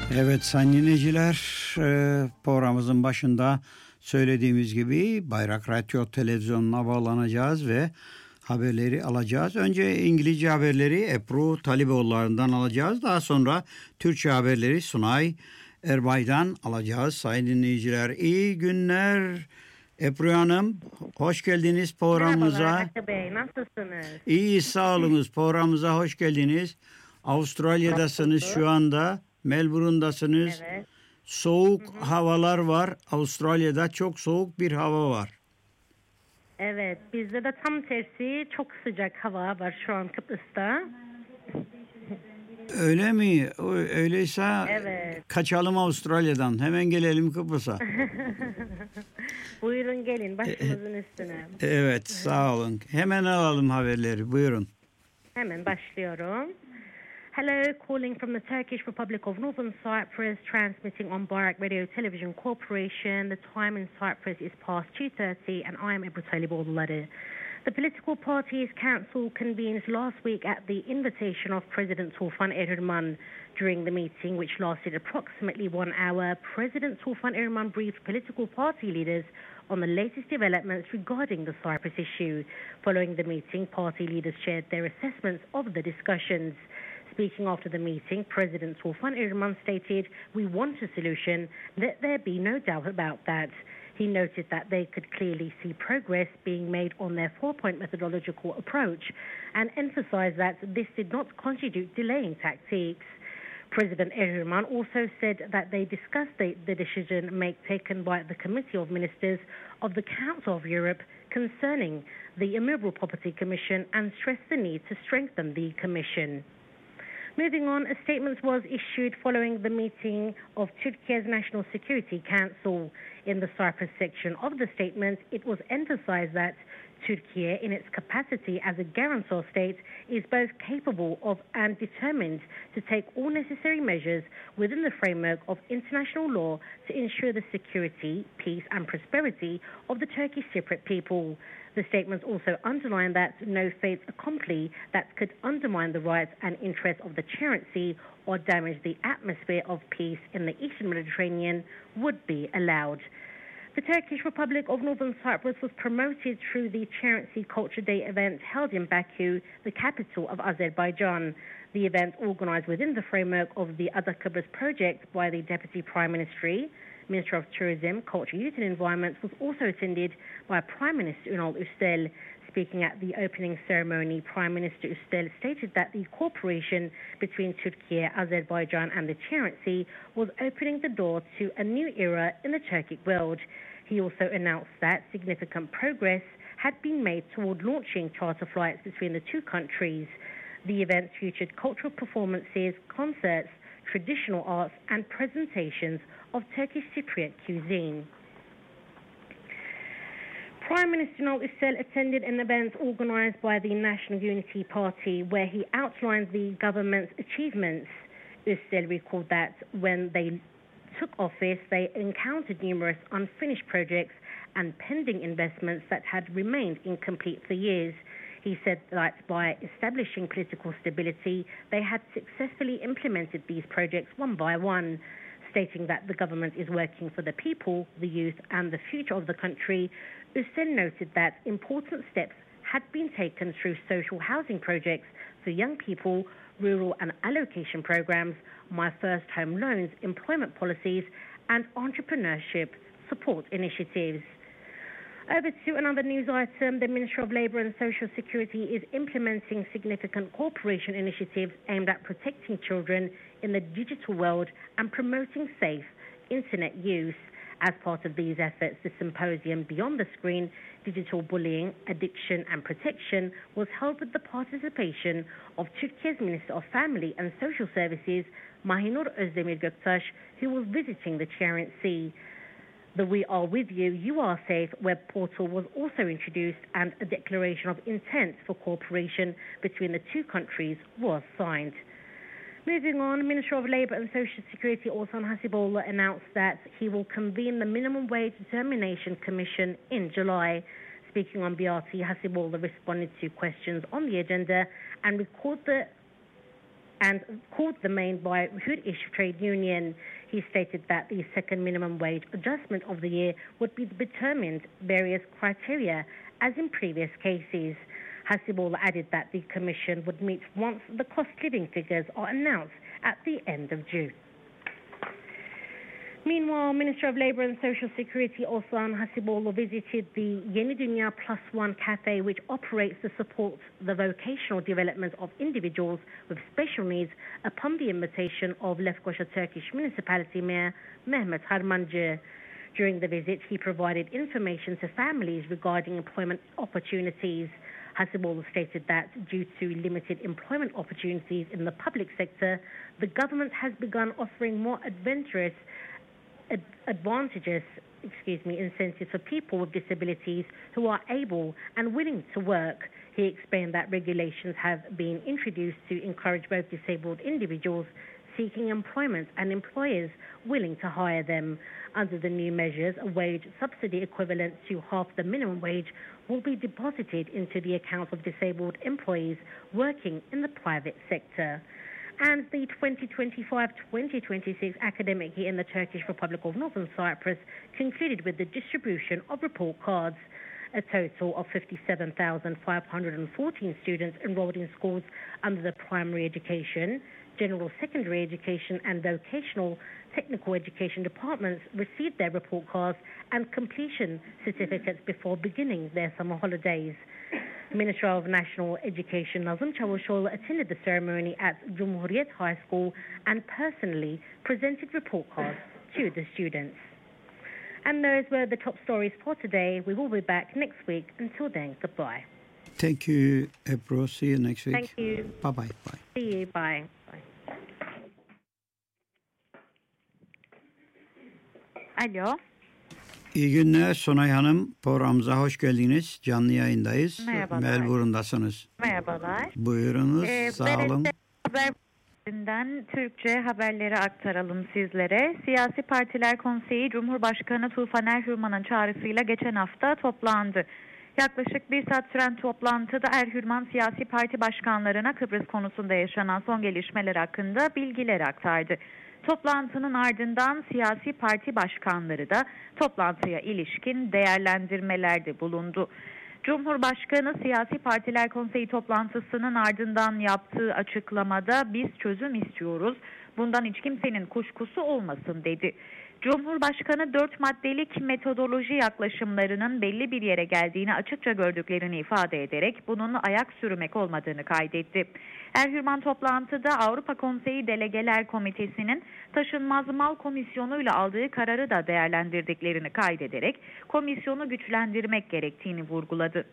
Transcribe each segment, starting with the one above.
Evet sayın dinleyiciler, programımızın başında söylediğimiz gibi Bayrak Radyo Televizyonu'na bağlanacağız ve haberleri alacağız. Önce İngilizce haberleri Ebru Taliboğulları'ndan alacağız. Daha sonra Türkçe haberleri Sunay Erbay'dan alacağız. Sayın dinleyiciler iyi günler. Ebru Hanım hoş geldiniz programımıza. Merhabalar Hakkı Bey, nasılsınız? İyi sağ olunuz, programımıza hoş geldiniz. Avustralya'dasınız şu anda. Melbourne'dasınız. Evet. Soğuk havalar var. Avustralya'da çok soğuk bir hava var. Evet, bizde de tam tersi çok sıcak hava var şu an Kıbrıs'ta. Öyle mi? Öyleyse Evet. kaçalım Avustralya'dan. Hemen gelelim Kıbrıs'a. Buyurun gelin başımızın üstüne. Evet sağ olun. Hemen alalım haberleri. Buyurun. Hemen başlıyorum. Hello, calling from the Turkish Republic of Northern Cyprus, transmitting on Bayrak Radio Television Corporation. The time in Cyprus is past 2:30 and I am Ebru Taliboğulları. The political parties council convened last week at the invitation of President Tufan Erdogan. During the meeting, which lasted approximately 1 hour, President Tufan Erdogan briefed political party leaders on the latest developments regarding the Cyprus issue. Following the meeting, party leaders shared their assessments of the discussions. Speaking after the meeting, President Tufan Erdogan stated, "We want a solution. Let there be no doubt about that." He noted that they could clearly see progress being made on their four-point methodological approach and emphasized that this did not constitute delaying tactics. President Erdogan also said that they discussed the decision taken by the Committee of Ministers of the Council of Europe concerning the Immovable Property Commission and stressed the need to strengthen the Commission. Moving on, a statement was issued following the meeting of Turkey's National Security Council. In the Cyprus section of the statement, it was emphasized that Turkey, in its capacity as a guarantor state, is both capable of and determined to take all necessary measures within the framework of international law to ensure the security, peace and prosperity of the Turkish Cypriot people. The statement also underlined that no fait accompli that could undermine the rights and interests of the Chariot Sea or damage the atmosphere of peace in the Eastern Mediterranean would be allowed. The Turkish Republic of Northern Cyprus was promoted through the Chariot Sea Culture Day event held in Baku, the capital of Azerbaijan. The event, organized within the framework of the Ada Kıbrıs project by the Deputy Prime Minister of Tourism, Culture, Youth and Environment, was also attended by Prime Minister Ünal Üstel. Speaking at the opening ceremony, Prime Minister Üstel stated that the cooperation between Turkey, Azerbaijan and the Chariot Sea was opening the door to a new era in the Turkic world. He also announced that significant progress had been made toward launching charter flights between the two countries. The event featured cultural performances, concerts, traditional arts and presentations of Turkish Cypriot cuisine. Prime Minister Ünal Üstel attended an event organised by the National Unity Party where he outlined the government's achievements. Üstel recalled that when they took office, they encountered numerous unfinished projects and pending investments that had remained incomplete for years. He said that by establishing political stability, they had successfully implemented these projects one by one. Stating that the government is working for the people, the youth and the future of the country, Üstel noted that important steps had been taken through social housing projects for young people, rural and allocation programs, My First Home loans, employment policies and entrepreneurship support initiatives. Over to another news item. The Ministry of Labour and Social Security is implementing significant cooperation initiatives aimed at protecting children in the digital world and promoting safe internet use. As part of these efforts, the symposium Beyond the Screen, Digital Bullying, Addiction and Protection was held with the participation of Turkey's Minister of Family and Social Services, Mahinur Özdemir Göktaş, who was visiting the Chariot Sea. The We Are With You, You Are Safe web portal was also introduced and a declaration of intent for cooperation between the two countries was signed. Moving on, Minister of Labour and Social Security Orhan Hasiboğlu announced that he will convene the Minimum Wage Determination Commission in July. Speaking on BRT, Hasiboğlu responded to questions on the agenda and recalled the and called the main by Hürriş Trade Union. He stated that the second minimum wage adjustment of the year would be determined various criteria as in previous cases. Hasiboğlu added that the Commission would meet once the cost living figures are announced at the end of June. Meanwhile, Minister of Labour and Social Security Osman Hasiboğlu visited the Yeni Dünya Plus One Cafe, which operates to support the vocational development of individuals with special needs, upon the invitation of Lefkoşa Turkish Municipality Mayor Mehmet Harmancı. During the visit, he provided information to families regarding employment opportunities. Hasiboğlu stated that due to limited employment opportunities in the public sector, the government has begun offering more incentives for people with disabilities who are able and willing to work. He explained that regulations have been introduced to encourage both disabled individuals seeking employment and employers willing to hire them. Under the new measures, a wage subsidy equivalent to half the minimum wage will be deposited into the accounts of disabled employees working in the private sector. And the 2025-2026 academic year in the Turkish Republic of Northern Cyprus concluded with the distribution of report cards. A total of 57,514 students enrolled in schools under the primary education, general secondary education and vocational technical education departments received their report cards and completion certificates before beginning their summer holidays. Minister of National Education Nazım Çavuşoğlu attended the ceremony at Cumhuriyet High School and personally presented report cards to the students. And those were the top stories for today. We will be back next week. Until then, goodbye. Thank you, Ebru. See you next week. Thank you. Bye-bye. Bye. See you. Bye. Bye. Alo. İyi günler Sonay Hanım. Programımıza hoş geldiniz. Canlı yayındayız. Merhabalar. Melbourne'dasınız. Merhabalar. Buyurunuz. Sağ olun. Haberlerinden Türkçe haberleri aktaralım sizlere. Siyasi Partiler Konseyi Cumhurbaşkanı Tufan Erhürman'ın çağrısıyla geçen hafta toplandı. Yaklaşık bir saat süren toplantıda Erhürman siyasi parti başkanlarına Kıbrıs konusunda yaşanan son gelişmeler hakkında bilgiler aktardı. Toplantının ardından siyasi parti başkanları da toplantıya ilişkin değerlendirmelerde bulundu. Cumhurbaşkanı Siyasi Partiler Konseyi toplantısının ardından yaptığı açıklamada biz çözüm istiyoruz, bundan hiç kimsenin kuşkusu olmasın dedi. Cumhurbaşkanı 4 maddelik metodoloji yaklaşımlarının belli bir yere geldiğini açıkça gördüklerini ifade ederek bunun ayak sürmek olmadığını kaydetti. Erhürman toplantıda Avrupa Konseyi Delegeler Komitesi'nin taşınmaz mal komisyonuyla aldığı kararı da değerlendirdiklerini kaydederek komisyonu güçlendirmek gerektiğini vurguladı.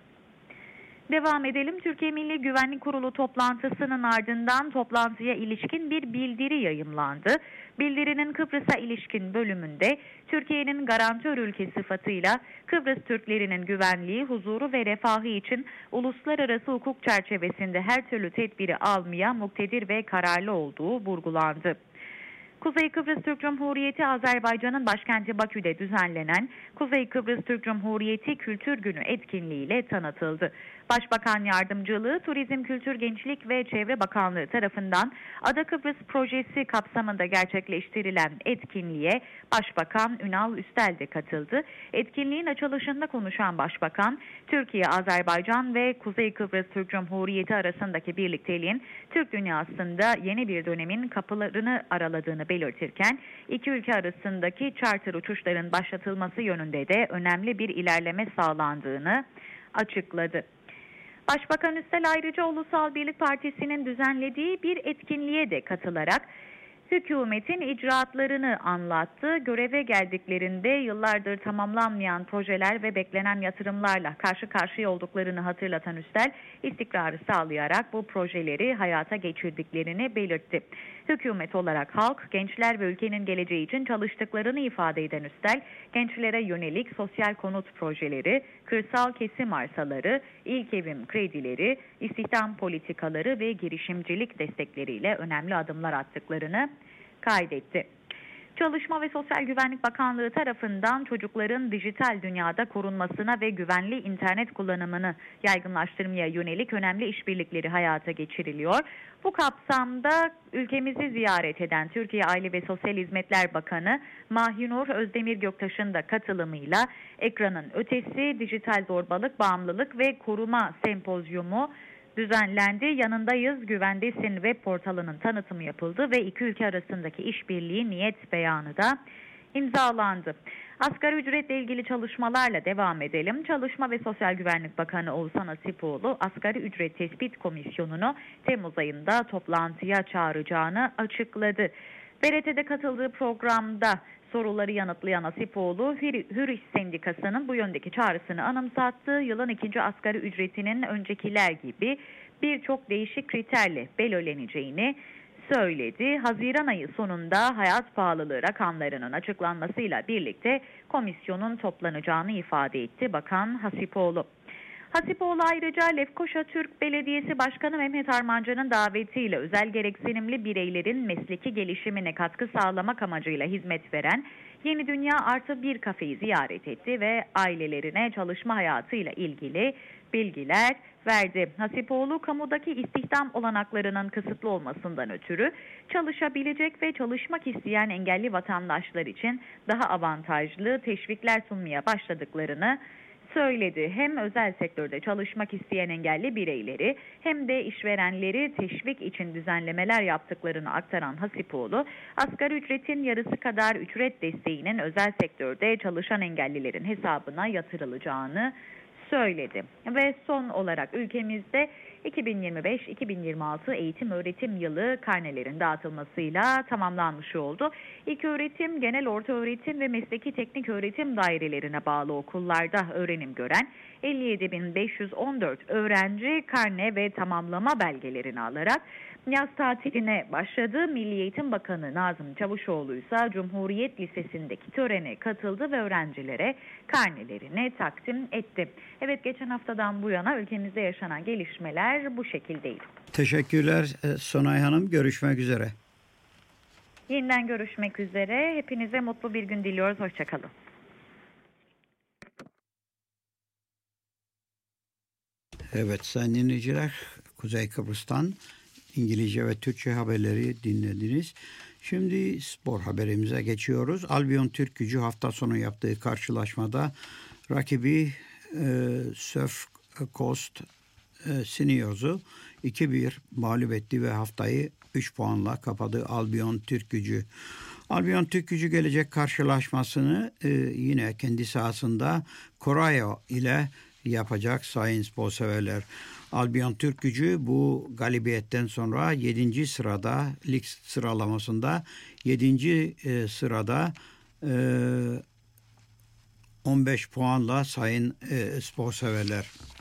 Devam edelim. Türkiye Milli Güvenlik Kurulu toplantısının ardından toplantıya ilişkin bir bildiri yayımlandı. Bildirinin Kıbrıs'a ilişkin bölümünde Türkiye'nin garantör ülke sıfatıyla Kıbrıs Türklerinin güvenliği, huzuru ve refahı için uluslararası hukuk çerçevesinde her türlü tedbiri almaya muktedir ve kararlı olduğu vurgulandı. Kuzey Kıbrıs Türk Cumhuriyeti Azerbaycan'ın başkenti Bakü'de düzenlenen Kuzey Kıbrıs Türk Cumhuriyeti Kültür Günü etkinliğiyle tanıtıldı. Başbakan Yardımcılığı, Turizm, Kültür, Gençlik ve Çevre Bakanlığı tarafından Ada Kıbrıs projesi kapsamında gerçekleştirilen etkinliğe Başbakan Ünal Üstel de katıldı. Etkinliğin açılışında konuşan Başbakan, Türkiye, Azerbaycan ve Kuzey Kıbrıs Türk Cumhuriyeti arasındaki birlikteliğin Türk dünyasında yeni bir dönemin kapılarını araladığını belirtirken, iki ülke arasındaki charter uçuşların başlatılması yönünde de önemli bir ilerleme sağlandığını açıkladı. Başbakan Üstel ayrıca Ulusal Birlik Partisi'nin düzenlediği bir etkinliğe de katılarak hükümetin icraatlarını anlattı. Göreve geldiklerinde yıllardır tamamlanmayan projeler ve beklenen yatırımlarla karşı karşıya olduklarını hatırlatan Üstel, istikrarı sağlayarak bu projeleri hayata geçirdiklerini belirtti. Hükümet olarak halk, gençler ve ülkenin geleceği için çalıştıklarını ifade eden Üstel, gençlere yönelik sosyal konut projeleri, kırsal kesim arsaları, ilk evim kredileri, istihdam politikaları ve girişimcilik destekleriyle önemli adımlar attıklarını kaydetti. Çalışma ve Sosyal Güvenlik Bakanlığı tarafından çocukların dijital dünyada korunmasına ve güvenli internet kullanımını yaygınlaştırmaya yönelik önemli işbirlikleri hayata geçiriliyor. Bu kapsamda ülkemizi ziyaret eden Türkiye Aile ve Sosyal Hizmetler Bakanı Mahinur Özdemir Göktaş'ın da katılımıyla Ekranın Ötesi Dijital Zorbalık, Bağımlılık ve Koruma Sempozyumu düzenlendi. Yanındayız, güvendesin web portalının tanıtımı yapıldı ve iki ülke arasındaki işbirliği niyet beyanı da imzalandı. Asgari ücretle ilgili çalışmalarla devam edelim. Çalışma ve Sosyal Güvenlik Bakanı Oğuzhan Asipoğlu, Asgari Ücret Tespit Komisyonu'nu Temmuz ayında toplantıya çağıracağını açıkladı. BRT'de katıldığı programda soruları yanıtlayan Asipoğlu, Hür İş Sendikası'nın bu yöndeki çağrısını anımsattı. Yılın ikinci asgari ücretinin öncekiler gibi birçok değişik kriterle belirleneceğini söyledi. Haziran ayı sonunda hayat pahalılığı rakamlarının açıklanmasıyla birlikte komisyonun toplanacağını ifade etti Bakan Hasipoğlu. Hasipoğlu ayrıca Lefkoşa Türk Belediyesi Başkanı Mehmet Armancı'nın davetiyle özel gereksinimli bireylerin mesleki gelişimine katkı sağlamak amacıyla hizmet veren Yeni Dünya Artı Bir kafeyi ziyaret etti ve ailelerine çalışma hayatıyla ilgili bilgiler verdi. Hasipoğlu, kamudaki istihdam olanaklarının kısıtlı olmasından ötürü çalışabilecek ve çalışmak isteyen engelli vatandaşlar için daha avantajlı teşvikler sunmaya başladıklarını söyledi. Hem özel sektörde çalışmak isteyen engelli bireyleri hem de işverenleri teşvik için düzenlemeler yaptıklarını aktaran Hasipoğlu, asgari ücretin yarısı kadar ücret desteğinin özel sektörde çalışan engellilerin hesabına yatırılacağını söyledi. Ve son olarak ülkemizde 2025-2026 eğitim öğretim yılı karnelerin dağıtılmasıyla tamamlanmış oldu. İlköğretim, genel ortaöğretim ve mesleki teknik öğretim dairelerine bağlı okullarda öğrenim gören 57.514 öğrenci karne ve tamamlama belgelerini alarak yaz tatiline başladı. Milli Eğitim Bakanı Nazım Çavuşoğlu ise Cumhuriyet Lisesi'ndeki törene katıldı ve öğrencilere karnelerini takdim etti. Evet, geçen haftadan bu yana ülkemizde yaşanan gelişmeler bu şekildeydi. Teşekkürler Sonay Hanım. Görüşmek üzere. Yeniden görüşmek üzere. Hepinize mutlu bir gün diliyoruz. Hoşçakalın. Evet sayın dinleyiciler, Kuzey Kıbrıs'tan İngilizce ve Türkçe haberleri dinlediniz. Şimdi spor haberimize geçiyoruz. Albion Türkgücü hafta sonu yaptığı karşılaşmada rakibi Surf Coast Seniors'u 2-1 mağlup etti ve haftayı 3 puanla kapadı Albion Türkgücü. Albion Türkgücü gelecek karşılaşmasını yine kendi sahasında Corail ile yapacak sayın spor severler. Albion Türkgücü bu galibiyetten sonra 7. sırada lig sıralamasında 7. sırada 15 puanla sayın spor severler.